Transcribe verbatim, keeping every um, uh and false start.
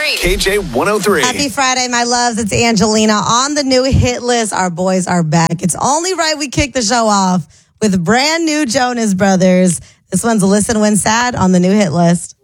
three. K J one oh three. Happy Friday, my loves. It's Angelina on the new hit list. Our boys are back. It's only right we kick the show off with brand new Jonas Brothers. This one's a Listen When Sad on the new hit list.